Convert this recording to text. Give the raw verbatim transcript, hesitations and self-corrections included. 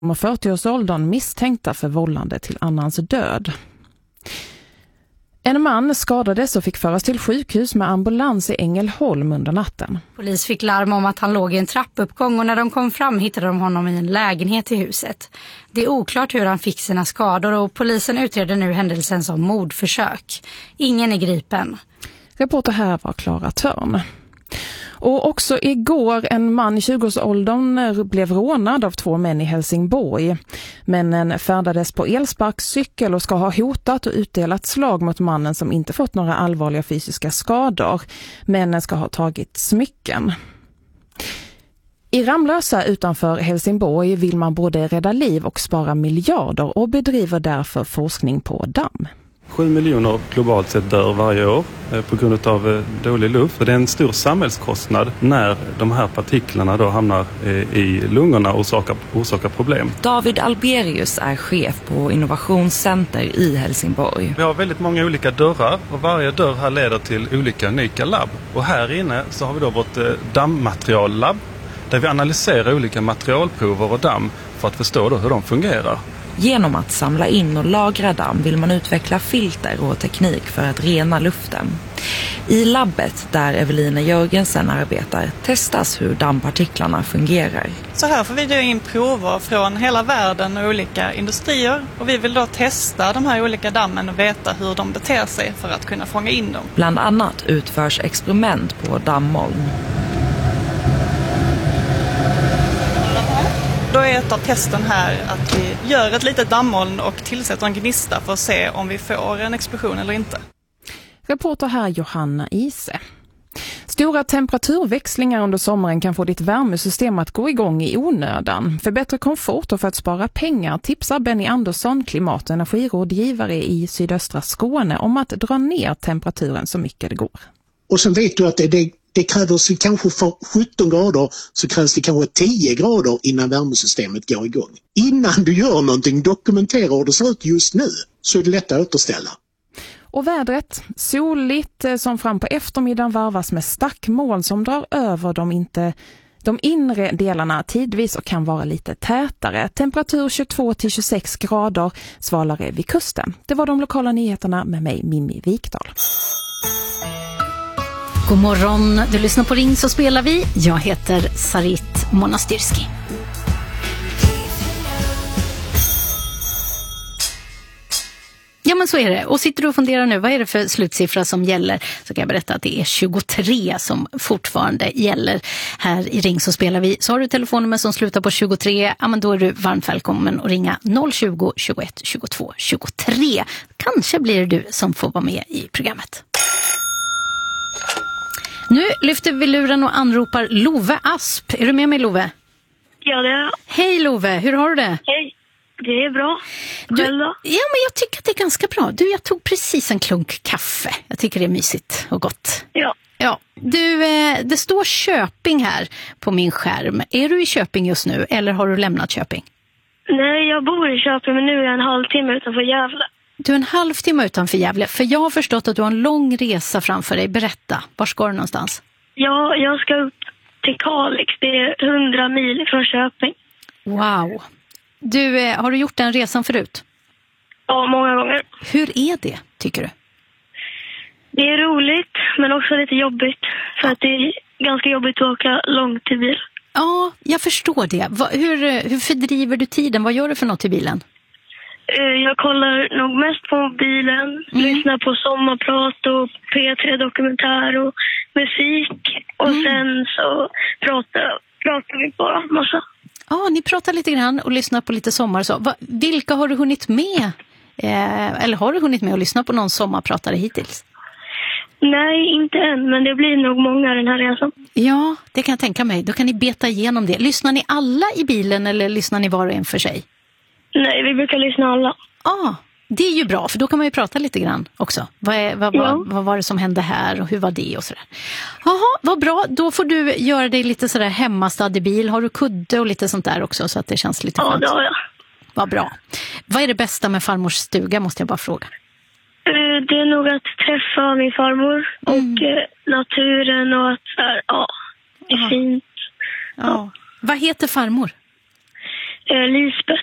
Om fyrtioårsåldern misstänkta för vållande till annans död. En man skadades och fick föras till sjukhus med ambulans i Ängelholm under natten. Polis fick larm om att han låg i en trappuppgång och när de kom fram hittade de honom i en lägenhet i huset. Det är oklart hur han fick sina skador och polisen utreder nu händelsen som mordförsök. Ingen är gripen. Reporter här var Klara Törn. Och också igår en man i tjugoårsåldern blev rånad av två män i Helsingborg. Männen färdades på elsparkcykel och ska ha hotat och utdelat slag mot mannen som inte fått några allvarliga fysiska skador. Männen ska ha tagit smycken. I Ramlösa utanför Helsingborg vill man både rädda liv och spara miljarder och bedriver därför forskning på damm. Sju miljoner globalt sett dör varje år på grund av dålig luft. Och det är en stor samhällskostnad när de här partiklarna då hamnar i lungorna och orsakar, orsakar problem. David Alberius är chef på Innovationscenter i Helsingborg. Vi har väldigt många olika dörrar och varje dörr här leder till olika unika labb. Och här inne så har vi då vårt dammmateriallabb där vi analyserar olika materialprover och damm för att förstå då hur de fungerar. Genom att samla in och lagra damm vill man utveckla filter och teknik för att rena luften. I labbet där Evelina Jörgensen arbetar testas hur dammpartiklarna fungerar. Så här får vi då in prover från hela världen och olika industrier. Och vi vill då testa de här olika dammen och veta hur de beter sig för att kunna fånga in dem. Bland annat utförs experiment på dammoln. Då är ett av testen här att vi gör ett litet dammoln och tillsätter en gnista för att se om vi får en explosion eller inte. Reporter här Johanna Ise. Stora temperaturväxlingar under sommaren kan få ditt värmesystem att gå igång i onödan. För bättre komfort och för att spara pengar tipsar Benny Andersson, klimat- och energirådgivare i sydöstra Skåne, om att dra ner temperaturen så mycket det går. Och sen vet du att det, det, det krävs kanske för sjutton grader så krävs det kanske tio grader innan värmesystemet går igång. Innan du gör någonting, dokumentera hur det ser ut just nu så är det lätt att återställa. Och vädret, soligt som fram på eftermiddagen varvas med stackmoln som drar över de, inte, de inre delarna tidvis och kan vara lite tätare. Temperatur tjugotvå till tjugosex grader, svalare vid kusten. Det var de lokala nyheterna med mig, Mimmi Vikdahl. God morgon, du lyssnar på Ring så spelar vi. Jag heter Sarit Monastyrski. Ja, men så är det. Och sitter du och funderar nu, vad är det för slutsiffra som gäller? Så kan jag berätta att det är tjugotre som fortfarande gäller. Här i Ring så spelar vi. Så har du telefonnummer som slutar på tjugotre. Ja, men då är du varmt välkommen att ringa noll tjugo, tjugoett, tjugotvå, tjugotre. Kanske blir det du som får vara med i programmet. Nu lyfter vi luren och anropar Love Asp. Är du med mig, Love? Ja, det är jag. Hej Love, hur har du det? Hej, det är bra. Du, Själv då? ja, men jag tycker att det är ganska bra. Du, jag tog precis en klunk kaffe. Jag tycker det är mysigt och gott. Ja. Ja. Du, eh, det står Köping här på min skärm. Är du i Köping just nu eller har du lämnat Köping? Nej, jag bor i Köping men nu är jag en halvtimme utanför Gävle. Du är en halvtimme utanför Gävle. För jag har förstått att du har en lång resa framför dig. Berätta, var ska du någonstans? Ja, jag ska upp till Kalix. Det är hundra mil från Köping. Wow. Du, eh, har du gjort den resan förut? Ja, många gånger. Hur är det, tycker du? Det är roligt, men också lite jobbigt. För att det är ganska jobbigt att åka långt i bil. Ja, jag förstår det. Va, hur, hur fördriver du tiden? Vad gör du för något i bilen? Jag kollar nog mest på mobilen, mm. lyssnar på sommarprat och P tre Dokumentär och musik. Och mm. sen så pratar, pratar vi bara massa. Ja, ni pratar lite grann och lyssnar på lite sommar. Så. Va, vilka har du hunnit med? Eh, eller har du hunnit med att lyssna på någon sommarpratare hittills? Nej, inte än, men det blir nog många den här resan. Ja, det kan jag tänka mig. Då kan ni beta igenom det. Lyssnar ni alla i bilen eller lyssnar ni var och en för sig? Nej, vi brukar lyssna alla. Ja, ah, det är ju bra, för då kan man ju prata lite grann också. Vad, är, vad, ja. vad, vad var det som hände här och hur var det och sådär. Jaha, vad bra. Då får du göra dig lite sådär hemmastad i bil. Har du kudde och lite sånt där också så att det känns lite ja, skönt? Ja, det har jag. Vad bra. Vad är det bästa med farmors stuga, måste jag bara fråga? Det är nog att träffa min farmor och mm. naturen och att ja, det är ja. fint. Ja. Ja. Vad heter farmor? Eh, Lisbeth.